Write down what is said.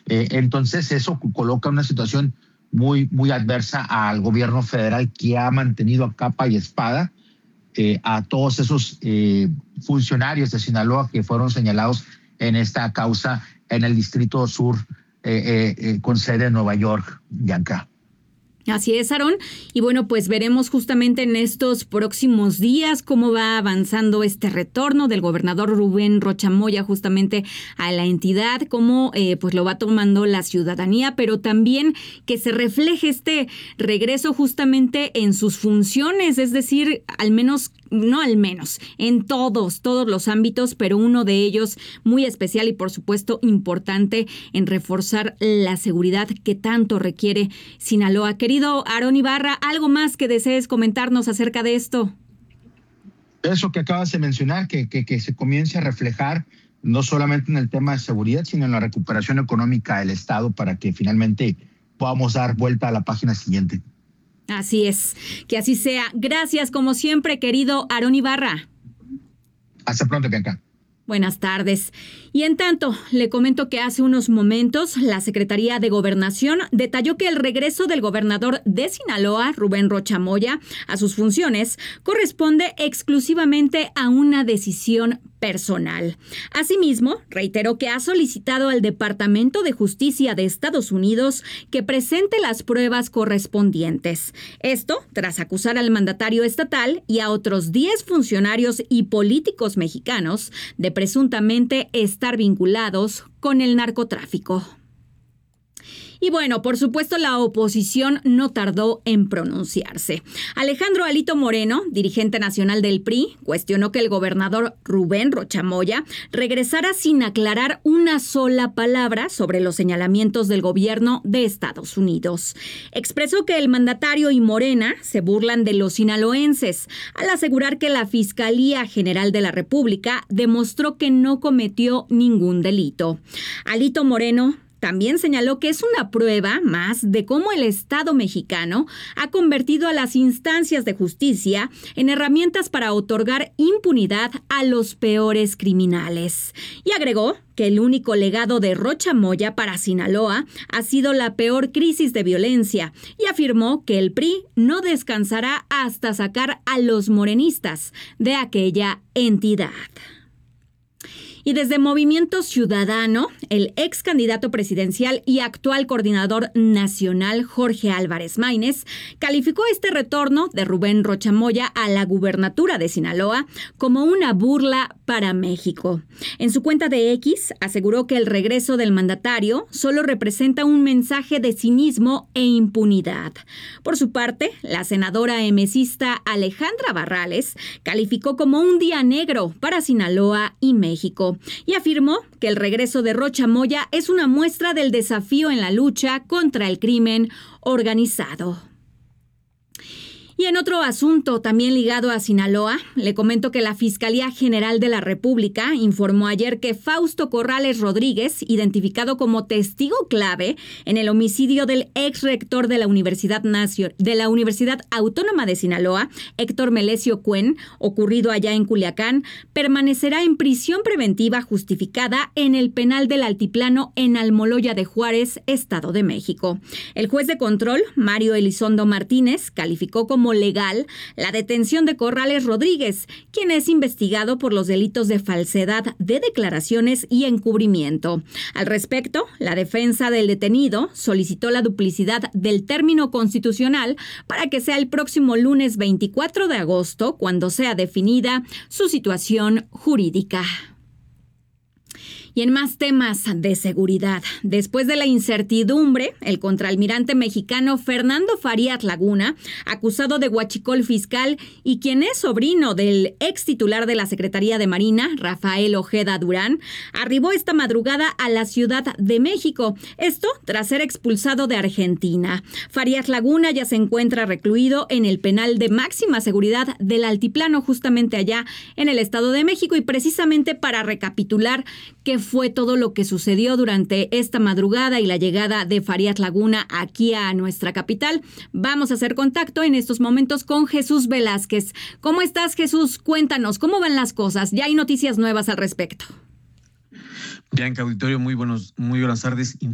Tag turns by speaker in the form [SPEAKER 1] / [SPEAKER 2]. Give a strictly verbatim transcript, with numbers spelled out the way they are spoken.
[SPEAKER 1] Eh, entonces eso coloca una situación muy, muy adversa al gobierno federal, que ha mantenido a capa y espada eh, a todos esos eh, funcionarios de Sinaloa que fueron señalados en esta causa en el Distrito Sur eh, eh, eh, con sede en Nueva York, Bianca.
[SPEAKER 2] Así es, Aarón. Y bueno, pues veremos justamente en estos próximos días cómo va avanzando este retorno del gobernador Rubén Rocha Moya justamente a la entidad, cómo eh, pues lo va tomando la ciudadanía, pero también que se refleje este regreso justamente en sus funciones, es decir, al menos, no al menos, en todos, todos los ámbitos, pero uno de ellos muy especial y por supuesto importante en reforzar la seguridad que tanto requiere Sinaloa. Querido Aarón Ibarra, ¿algo más que desees comentarnos acerca de esto?
[SPEAKER 1] Eso que acabas de mencionar, que, que, que se comience a reflejar no solamente en el tema de seguridad, sino en la recuperación económica del Estado para que finalmente podamos dar vuelta a la página siguiente.
[SPEAKER 2] Así es, que así sea. Gracias, como siempre, querido Aarón Ibarra.
[SPEAKER 1] Hasta pronto, Bianca.
[SPEAKER 2] Buenas tardes. Y en tanto, le comento que hace unos momentos la Secretaría de Gobernación detalló que el regreso del gobernador de Sinaloa, Rubén Rocha Moya, a sus funciones corresponde exclusivamente a una decisión personal. Asimismo, reiteró que ha solicitado al Departamento de Justicia de Estados Unidos que presente las pruebas correspondientes. Esto tras acusar al mandatario estatal y a otros diez funcionarios y políticos mexicanos de presuntamente estar vinculados con el narcotráfico. Y bueno, por supuesto, la oposición no tardó en pronunciarse. Alejandro Alito Moreno, dirigente nacional del P R I, cuestionó que el gobernador Rubén Rocha Moya regresara sin aclarar una sola palabra sobre los señalamientos del gobierno de Estados Unidos. Expresó que el mandatario y Morena se burlan de los sinaloenses al asegurar que la Fiscalía General de la República demostró que no cometió ningún delito. Alito Moreno también señaló que es una prueba más de cómo el Estado mexicano ha convertido a las instancias de justicia en herramientas para otorgar impunidad a los peores criminales. Y agregó que el único legado de Rocha Moya para Sinaloa ha sido la peor crisis de violencia y afirmó que el P R I no descansará hasta sacar a los morenistas de aquella entidad. Y desde Movimiento Ciudadano, el ex candidato presidencial y actual coordinador nacional Jorge Álvarez Maínez calificó este retorno de Rubén Rocha Moya a la gubernatura de Sinaloa como una burla para México. En su cuenta de X aseguró que el regreso del mandatario solo representa un mensaje de cinismo e impunidad. Por su parte, la senadora emesista Alejandra Barrales calificó como un día negro para Sinaloa y México y afirmó que el regreso de Rocha Moya es una muestra del desafío en la lucha contra el crimen organizado. Y en otro asunto también ligado a Sinaloa, le comento que la Fiscalía General de la República informó ayer que Fausto Corrales Rodríguez, identificado como testigo clave en el homicidio del ex rector de la Universidad Nacio- de la Universidad Autónoma de Sinaloa, Héctor Melesio Cuen, ocurrido allá en Culiacán, permanecerá en prisión preventiva justificada en el penal del Altiplano en Almoloya de Juárez, Estado de México. El juez de control, Mario Elizondo Martínez, calificó como legal la detención de Corrales Rodríguez, quien es investigado por los delitos de falsedad de declaraciones y encubrimiento. Al respecto, la defensa del detenido solicitó la duplicidad del término constitucional para que sea el próximo lunes veinticuatro de agosto cuando sea definida su situación jurídica. Y en más temas de seguridad, después de la incertidumbre, el contraalmirante mexicano Fernando Farías Laguna, acusado de huachicol fiscal y quien es sobrino del ex titular de la Secretaría de Marina, Rafael Ojeda Durán, arribó esta madrugada a la Ciudad de México, esto tras ser expulsado de Argentina. Farías Laguna ya se encuentra recluido en el penal de máxima seguridad del Altiplano, justamente allá en el Estado de México, y precisamente para recapitular qué fue todo lo que sucedió durante esta madrugada y la llegada de Farías Laguna aquí a nuestra capital, vamos a hacer contacto en estos momentos con Jesús Velázquez. ¿Cómo estás, Jesús? Cuéntanos, ¿cómo van las cosas? Ya hay noticias nuevas al respecto.
[SPEAKER 3] Bianca, auditorio, muy buenos, muy buenas tardes.